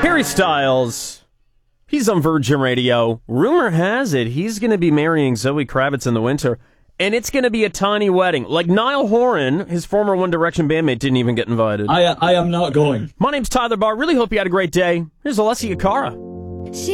Harry Styles. He's on Virgin Radio. Rumor has it he's going to be marrying Zoe Kravitz in the winter, and it's going to be a tiny wedding. Like Niall Horan, his former One Direction bandmate, didn't even get invited. I am not going. My name's Tyler Barr. Really hope you had a great day. Here's Alessia Cara.